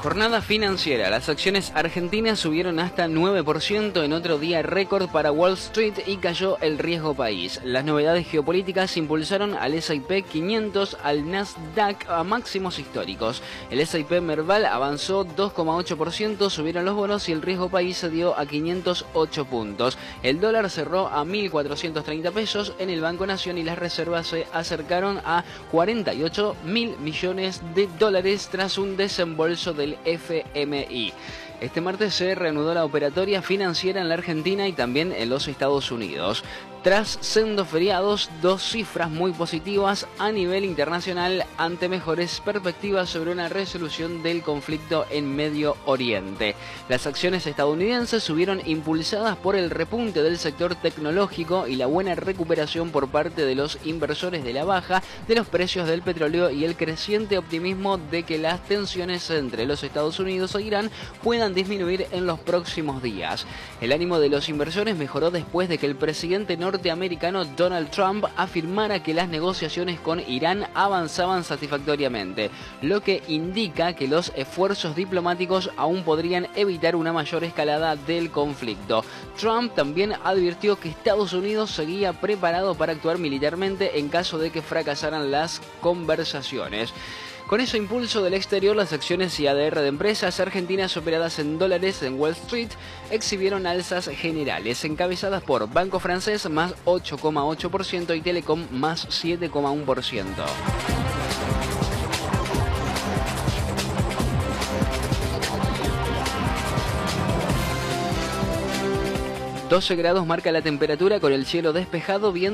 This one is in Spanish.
Jornada financiera. Las acciones argentinas subieron hasta 9% en otro día récord para Wall Street y cayó el riesgo país. Las novedades geopolíticas impulsaron al S&P 500 al Nasdaq a máximos históricos. El S&P Merval avanzó 2,8%, subieron los bonos y el riesgo país se dio a 508 puntos. El dólar cerró a 1.430 pesos en el Banco Nación y las reservas se acercaron a 48.000 millones de dólares tras un desembolso del FMI. Este martes se reanudó la operatoria financiera en la Argentina y también en los Estados Unidos. Tras sendos feriados, dos cifras muy positivas a nivel internacional ante mejores perspectivas sobre una resolución del conflicto en Medio Oriente. Las acciones estadounidenses subieron impulsadas por el repunte del sector tecnológico y la buena recuperación por parte de los inversores de la baja de los precios del petróleo y el creciente optimismo de que las tensiones entre los Estados Unidos e Irán puedan disminuir en los próximos días. El ánimo de los inversores mejoró después de que el presidente norteamericano Donald Trump afirmara que las negociaciones con Irán avanzaban satisfactoriamente, lo que indica que los esfuerzos diplomáticos aún podrían evitar una mayor escalada del conflicto. Trump también advirtió que Estados Unidos seguía preparado para actuar militarmente en caso de que fracasaran las conversaciones. Con ese impulso del exterior, las acciones y ADR de empresas argentinas operadas en dólares en Wall Street exhibieron alzas generales, encabezadas por Banco Francés más 8,8% y Telecom más 7,1%. 12 grados marca la temperatura con el cielo despejado, viento